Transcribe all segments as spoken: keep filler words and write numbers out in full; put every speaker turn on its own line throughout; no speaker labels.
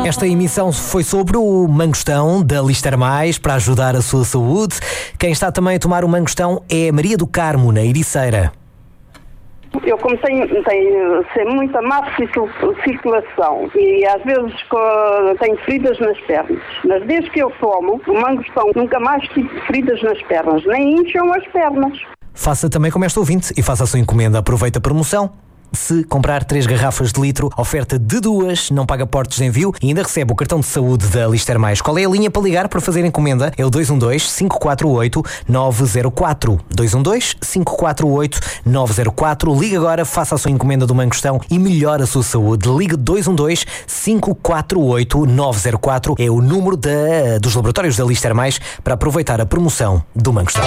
Esta emissão foi sobre o mangostão da Lister Mais para ajudar a sua saúde. Quem está também a tomar o mangostão é a Maria do Carmo, na Ericeira.
Eu, como tenho, tenho sempre muita má circulação e às vezes tenho feridas nas pernas, mas desde que eu tomo o mangostão nunca mais tive feridas nas pernas, nem incham as pernas.
Faça também como este ouvinte e faça a sua encomenda. Aproveita a promoção. Se comprar três garrafas de litro, oferta de duas, não paga portos de envio e ainda recebe o cartão de saúde da Lister Mais. Qual é a linha para ligar para fazer encomenda? É o dois um dois, cinco quatro oito, nove zero quatro. dois um dois, cinco quatro oito, nove zero quatro. Liga agora, faça a sua encomenda do mangostão e melhore a sua saúde. Ligue dois um dois, cinco quatro oito, nove zero quatro. É o número da, dos laboratórios da Lister Mais para aproveitar a promoção do mangostão.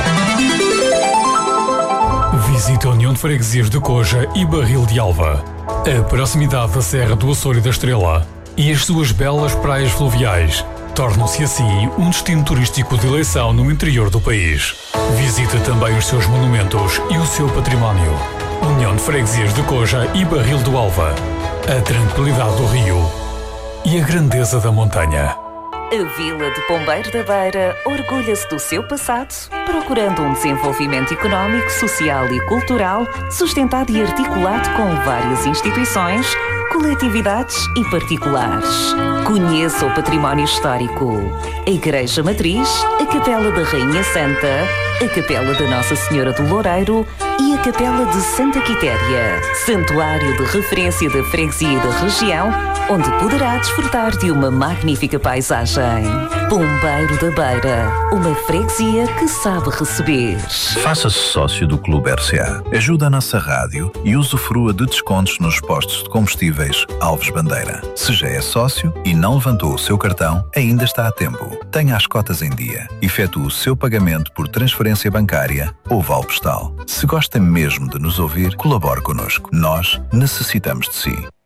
Visite a União de Freguesias de Coja e Barril de Alva. A proximidade da Serra do Açor e da Estrela e as suas belas praias fluviais tornam-se assim um destino turístico de eleição no interior do país. Visite também os seus monumentos e o seu património. União de Freguesias de Coja e Barril do Alva. A tranquilidade do rio e a grandeza da montanha.
A Vila de Pombeiro da Beira orgulha-se do seu passado, procurando um desenvolvimento económico, social e cultural sustentado e articulado com várias instituições, coletividades e particulares. Conheça o património histórico, a Igreja Matriz, a Capela da Rainha Santa, a Capela da Nossa Senhora do Loureiro e a Capela de Santa Quitéria, santuário de referência da freguesia e da região, onde poderá desfrutar de uma magnífica paisagem. Pombeiro da Beira, uma freguesia que sabe receber.
Faça-se sócio do Clube R C A. Ajude a nossa rádio e usufrua de descontos nos postos de combustíveis Alves Bandeira. Se já é sócio e não levantou o seu cartão, ainda está a tempo. Tenha as cotas em dia. Efetue o seu pagamento por transferência bancária ou vale postal. Se gosta mesmo de nos ouvir, colabore connosco. Nós necessitamos de si.